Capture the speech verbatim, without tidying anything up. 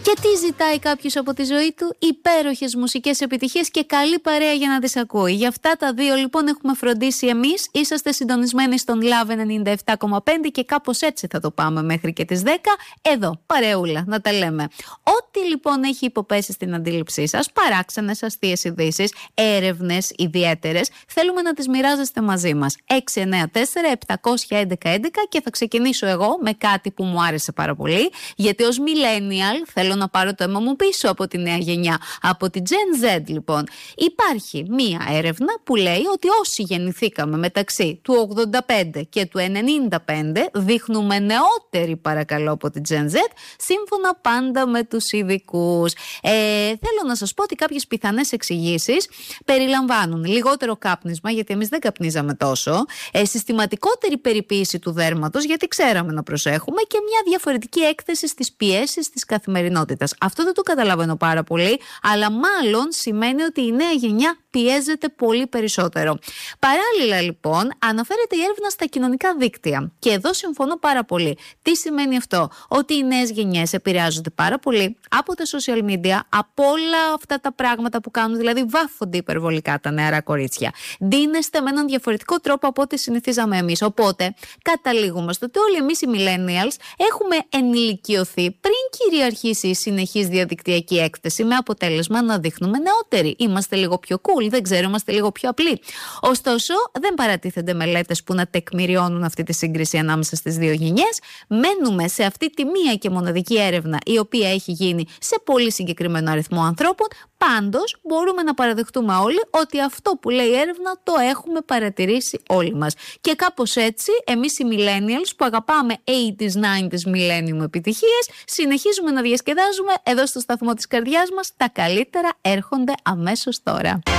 Και τι ζητάει κάποιος από τη ζωή του? Υπέροχες μουσικές επιτυχίες και καλή παρέα για να τις ακούει. Για αυτά τα δύο λοιπόν έχουμε φροντίσει εμείς. Είσαστε συντονισμένοι στον Love ενενήντα επτά κόμμα πέντε και κάπως έτσι θα το πάμε μέχρι και τις δέκα. Εδώ, παρεούλα, να τα λέμε. Ό,τι λοιπόν έχει υποπέσει στην αντίληψή σας, παράξενες, αστείες ειδήσεις, έρευνες ιδιαίτερες, θέλουμε να τις μοιράζεστε μαζί μας. έξι εννέα τέσσερα επτά ένα ένα έντεκα και θα ξεκινήσω εγώ με κάτι που μου άρεσε πάρα πολύ, γιατί ως millennial θέλω να πάρω το αίμα μου πίσω από τη νέα γενιά, από τη Gen Z λοιπόν. Υπάρχει μία έρευνα που λέει ότι όσοι γεννηθήκαμε μεταξύ του ογδόντα πέντε και του ενενήντα πέντε δείχνουμε νεότεροι παρακαλώ από τη Gen Z, σύμφωνα πάντα με τους ειδικούς. Ε, θέλω να σας πω ότι κάποιες πιθανές εξηγήσεις περιλαμβάνουν λιγότερο κάπνισμα, γιατί εμείς δεν καπνίζαμε τόσο, ε, συστηματικότερη περιποίηση του δέρματος, γιατί ξέραμε να προσέχουμε, και μια διαφορετική έκθεση στις πιέσεις της καθημερινότητας. Αυτό δεν το καταλαβαίνω πάρα πολύ, αλλά μάλλον σημαίνει ότι η νέα γενιά πιέζεται πολύ περισσότερο. Παράλληλα λοιπόν αναφέρεται η έρευνα στα κοινωνικά δίκτυα και εδώ συμφωνώ πάρα πολύ. Τι σημαίνει αυτό? Ότι οι νέες γενιές επηρεάζονται πάρα πολύ από τα social media, από όλα αυτά τα πράγματα που κάνουν, δηλαδή βάφονται υπερβολικά τα νεαρά κορίτσια. Ντύνεστε με έναν διαφορετικό τρόπο από ό,τι συνηθίζαμε εμείς. Οπότε καταλήγουμε στο ότι όλοι εμείς οι millennials έχουμε ενηλικιωθεί πριν κυριαρχήσει η συνεχής διαδικτυακή έκθεση, με αποτέλεσμα να δείχνουμε νεότεροι. Είμαστε λίγο πιο cool, δεν ξέρω, είμαστε λίγο πιο απλοί. Ωστόσο, δεν παρατίθενται μελέτες που να τεκμηριώνουν αυτή τη σύγκριση ανάμεσα στις δύο γενιές. Μένουμε σε αυτή τη μία και μοναδική έρευνα, η οποία έχει γίνει σε πολύ συγκεκριμένο αριθμό ανθρώπων. Πάντως, μπορούμε να παραδεχτούμε όλοι ότι αυτό που λέει η έρευνα το έχουμε παρατηρήσει όλοι μας. Και κάπως έτσι, εμείς οι millennials που αγαπάμε ογδόντα, ενενήντα millennium επιτυχίες, συνεχίζουμε να διασκεδάζουμε εδώ στο σταθμό της καρδιάς μας. Τα καλύτερα έρχονται αμέσως τώρα.